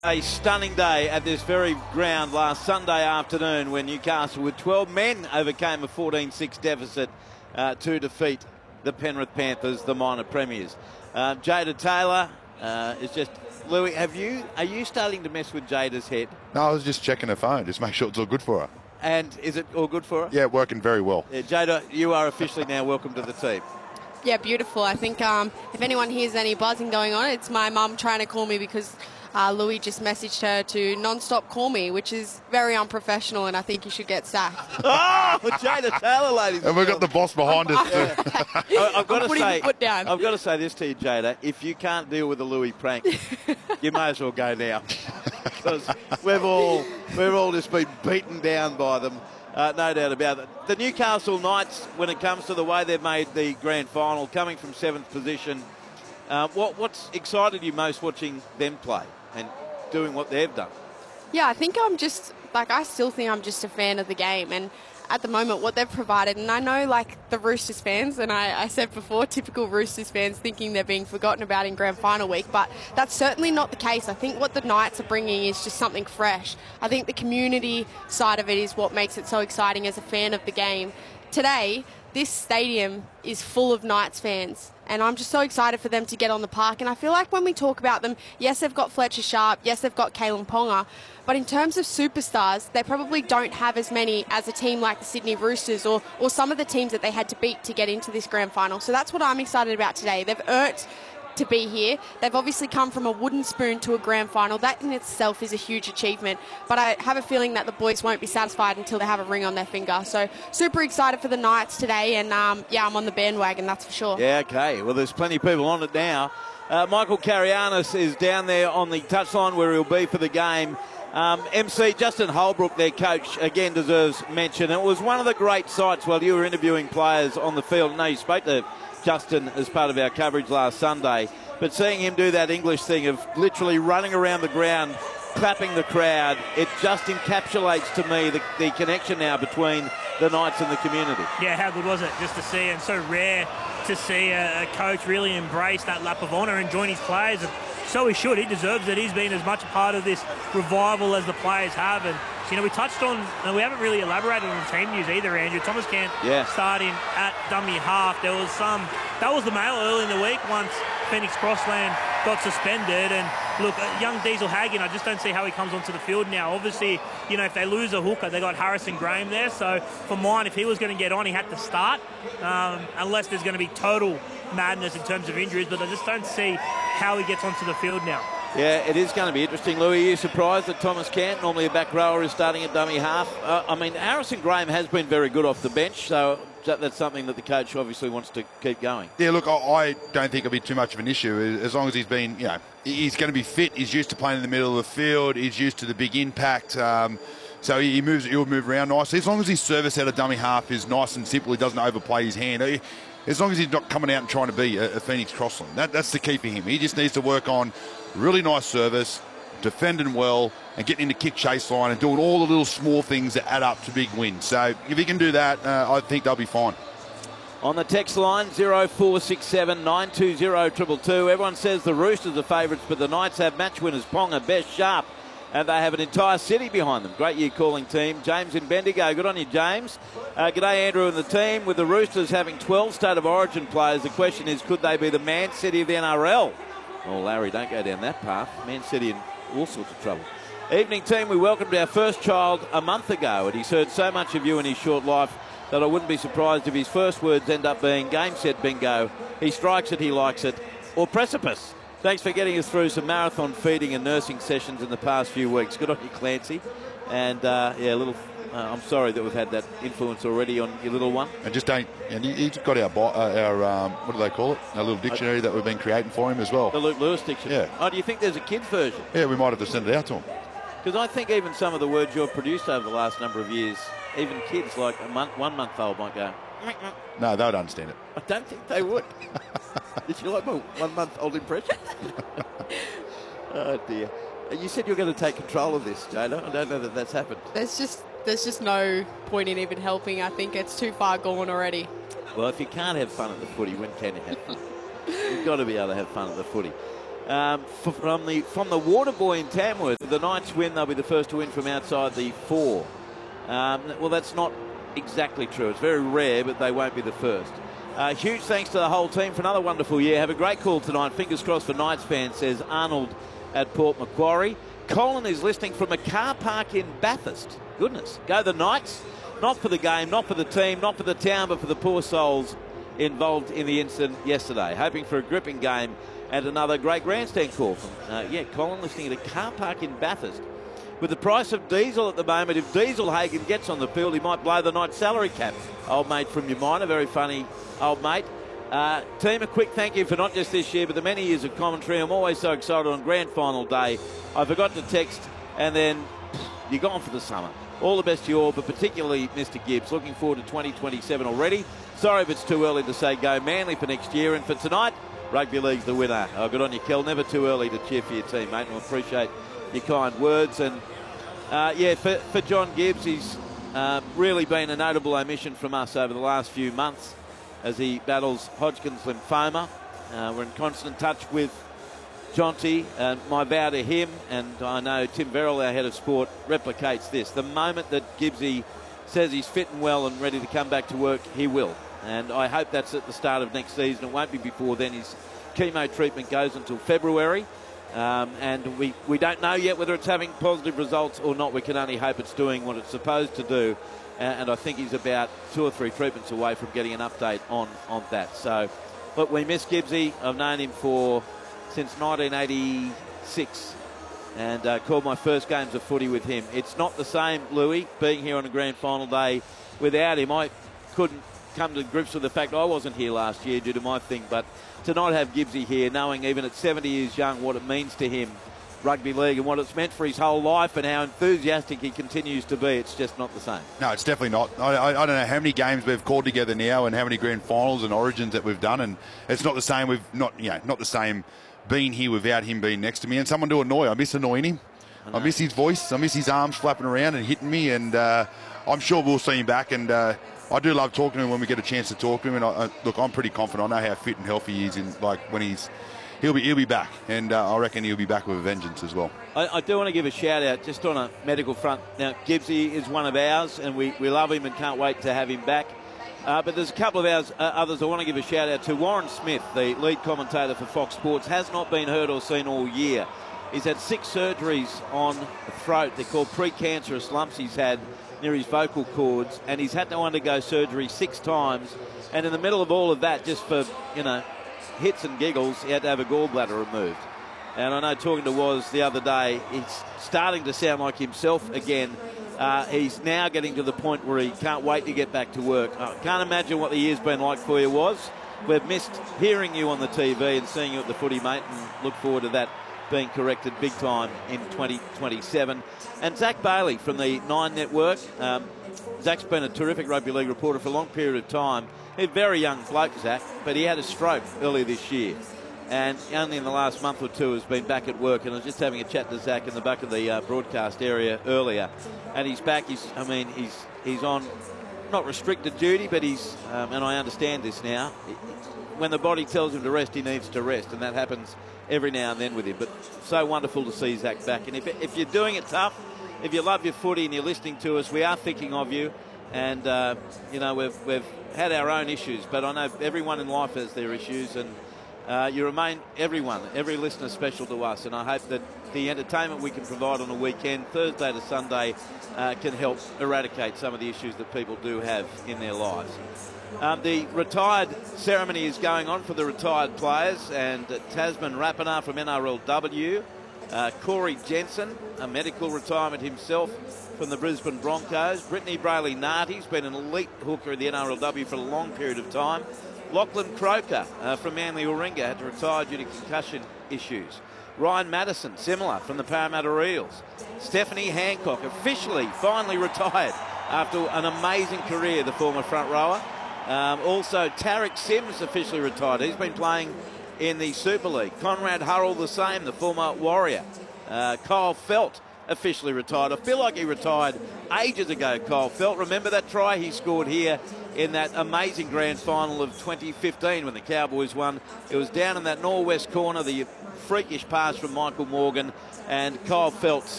A stunning day at this very ground last Sunday afternoon when Newcastle with 12 men overcame a 14-6 deficit to defeat the Penrith Panthers, the minor premiers. Jada Taylor is just... Louis, are you starting to mess with Jada's head? No, I was just checking her phone, just make sure it's all good for her. And is it all good for her? Yeah, working very well. Jada, you are officially now welcome to the team. Yeah, beautiful. I think if anyone hears any buzzing going on, it's my mum trying to call me because Louis just messaged her to non-stop call me, which is very unprofessional, and I think you should get sacked. Oh, Jada Taylor, ladies and we've got the boss behind us too. I've got to say this to you, Jada. If you can't deal with a Louis prank, you may as well go now. Because we've all just been beaten down by them. No doubt about it. The Newcastle Knights, when it comes to the way they've made the grand final, coming from 7th position, what's excited you most watching them play and doing what they've done? Yeah, I think I still think I'm just a fan of the game, and at the moment what they've provided, and I know the Roosters fans, and I said before, typical Roosters fans thinking they're being forgotten about in grand final week, but that's certainly not the case. I think what the Knights are bringing is just something fresh. I think the community side of it is what makes it so exciting as a fan of the game. Today, this stadium is full of Knights fans, and I'm just so excited for them to get on the park. And I feel like when we talk about them, yes, they've got Fletcher Sharp, yes, they've got Kalen Ponga, but in terms of superstars, they probably don't have as many as a team like the Sydney Roosters or some of the teams that they had to beat to get into this grand final. So that's what I'm excited about today. They've earned to be here. They've obviously come from a wooden spoon to a grand final. That in itself is a huge achievement, but I have a feeling that the boys won't be satisfied until they have a ring on their finger. So super excited for the Knights today, and yeah, I'm on the bandwagon, that's for sure. Yeah, okay. Well, there's plenty of people on it now. Michael Carianis is down there on the touchline where he'll be for the game. MC Justin Holbrook, their coach, again deserves mention. It was one of the great sights while you were interviewing players on the field. No, you spoke to Justin as part of our coverage last Sunday, but seeing him do that English thing of literally running around the ground, clapping the crowd, it just encapsulates to me the connection now between the Knights and the community. Yeah, how good was it just to see, and so rare to see a coach really embrace that lap of honour and join his players. And so he should. He deserves it. He's been as much a part of this revival as the players have. And we touched on, and we haven't really elaborated on the team news either, Andrew. Thomas Kent starting at dummy half. There was that was the mail early in the week once Phoenix Crossland got suspended. And look, young Diesel Hagen, I just don't see how he comes onto the field now. Obviously, if they lose a hooker, they got Harrison Graham there. So for mine, if he was going to get on, he had to start, unless there's going to be total madness in terms of injuries. But I just don't see how he gets onto the field now. Yeah, it is going to be interesting. Louis, are you surprised that Thomas Cant, normally a back rower, is starting at dummy half? I mean, Harrison Graham has been very good off the bench, so that's something that the coach obviously wants to keep going. Yeah, look, I don't think it'll be too much of an issue as long as he's been, he's going to be fit. He's used to playing in the middle of the field. He's used to the big impact. So he'll move around nicely. As long as his service out of dummy half is nice and simple, he doesn't overplay his hand. As long as he's not coming out and trying to be a Phoenix Crossland. That's the key for him. He just needs to work on really nice service, defending well, and getting into kick chase line and doing all the little small things that add up to big wins. So if he can do that, I think they'll be fine. On the text line, 0467 920 222. Everyone says the Roosters are favourites, but the Knights have match winners Ponga, Best, Sharp, and they have an entire city behind them. Great year calling team. James in Bendigo. Good on you, James. G'day, Andrew and the team. With the Roosters having 12 State of Origin players, the question is, could they be the Man City of the NRL? Oh, Larry, don't go down that path. Man City in all sorts of trouble. Evening team, we welcomed our first child a month ago, and he's heard so much of you in his short life that I wouldn't be surprised if his first words end up being game, set, bingo, he strikes it, he likes it, or precipice. Thanks for getting us through some marathon feeding and nursing sessions in the past few weeks. Good on you, Clancy. And, I'm sorry that we've had that influence already on your little one. And just don't. And he's got our what do they call it? Our little dictionary that we've been creating for him as well. The Luke Lewis dictionary. Yeah. Oh, do you think there's a kid's version? Yeah, we might have to send it out to him. Because I think even some of the words you've produced over the last number of years, even kids like a 1 month old might go. No, they would understand it. I don't think they would. Did you like my 1 month old impression? Oh dear. You said you were going to take control of this, Jada. I don't know that that's happened. There's just no point in even helping. I think it's too far gone already. Well, if you can't have fun at the footy, when can you have fun? You've got to be able to have fun at the footy. from the Waterboy in Tamworth. If the Knights win, they'll be the first to win from outside the 4. Well, that's not exactly true. It's very rare, but they won't be the first. Huge thanks to the whole team for another wonderful year. Have a great call tonight. Fingers crossed for Knights fans, says Arnold at Port Macquarie. Colin is listening from a car park in Bathurst. Goodness. Go the Knights. Not for the game, not for the team, not for the town, but for the poor souls involved in the incident yesterday. Hoping for a gripping game and another great grandstand call from, Colin listening at a car park in Bathurst. With the price of diesel at the moment, if Dieselhagen gets on the field, he might blow the Knights salary cap. Old mate from your minor, very funny old mate. Team, a quick thank you for not just this year, but the many years of commentary. I'm always so excited on grand final day. I forgot to text, and then you're gone for the summer. All the best to you all, but particularly Mr. Gibbs. Looking forward to 2027 already. Sorry if it's too early to say go Manly for next year. And for tonight, Rugby League's the winner. Oh, good on you, Kel. Never too early to cheer for your team, mate. And I appreciate your kind words. And, for John Gibbs, he's really been a notable omission from us over the last few months as he battles Hodgkin's lymphoma. We're in constant touch with Jonty, and my vow to him, and I know Tim Verrill, our head of sport, replicates this. The moment that Gibbsy says he's fit and well and ready to come back to work, he will. And I hope that's at the start of next season. It won't be before then. His chemo treatment goes until February. And we don't know yet whether it's having positive results or not. We can only hope it's doing what it's supposed to do. And I think he's about 2 or 3 treatments away from getting an update on that. So, look, we miss Gibbsy. I've known him since 1986 and called my first games of footy with him. It's not the same, Louis, being here on a grand final day without him. I couldn't come to grips with the fact I wasn't here last year due to my thing, but to not have Gibbsy here, knowing even at 70 years young what it means to him, rugby league, and what it's meant for his whole life and how enthusiastic he continues to be, it's just not the same. No, it's definitely not. I don't know how many games we've called together now and how many grand finals and origins that we've done, and it's not the same. We've not the same being here without him being next to me and someone to annoy. I miss annoying him. I miss his voice. I miss his arms flapping around and hitting me, and I'm sure we'll see him back, and I do love talking to him when we get a chance to talk to him. And look, I'm pretty confident. I know how fit and healthy he is. When he'll be back, and I reckon he'll be back with a vengeance as well. I do want to give a shout out just on a medical front. Now, Gibbsy is one of ours, and we love him and can't wait to have him back. But there's a couple of others I want to give a shout out to. Warren Smith, the lead commentator for Fox Sports, has not been heard or seen all year. He's had 6 surgeries on the throat. They're called precancerous lumps he's had near his vocal cords, and he's had to undergo surgery 6 times. And in the middle of all of that, just for, hits and giggles, he had to have a gallbladder removed. And I know talking to Woz the other day, he's starting to sound like himself again. He's now getting to the point where he can't wait to get back to work. I can't imagine what the year's been like for you, Woz. We've missed hearing you on the TV and seeing you at the footy, mate, and look forward to that being corrected big time in 2027. And Zach Bailey from the Nine Network. Zach's been a terrific rugby league reporter for a long period of time. He's a very young bloke, Zach, but he had a stroke earlier this year. And only in the last month or 2 has been back at work. And I was just having a chat to Zach in the back of the broadcast area earlier. And he's back. He's on not restricted duty, but he's, and I understand this now, when the body tells him to rest, he needs to rest. And that happens every now and then with him. But so wonderful to see Zach back. And if you're doing it tough, if you love your footy and you're listening to us, we are thinking of you. And, we've had our own issues, but I know everyone in life has their issues, and you remain every listener special to us. And I hope that the entertainment we can provide on a weekend, Thursday to Sunday, can help eradicate some of the issues that people do have in their lives. The retired ceremony is going on for the retired players, and Tasman Rapana from NRLW, Corey Jensen, a medical retirement himself from the Brisbane Broncos, Brittany Brayley-Narty's been an elite hooker in the NRLW for a long period of time, Lachlan Croker from Manly Warringah had to retire due to concussion issues, Ryan Madison, similar, from the Parramatta Eels, Stephanie Hancock finally retired after an amazing career, the former front rower. Also, Tarek Sims officially retired. He's been playing in the Super League. Conrad Hurrell the same, the former Warrior. Kyle Felt officially retired. I feel like he retired ages ago, Kyle Feldt. Remember that try he scored here in that amazing grand final of 2015 when the Cowboys won? It was down in that northwest corner, the freakish pass from Michael Morgan, and Kyle Feldt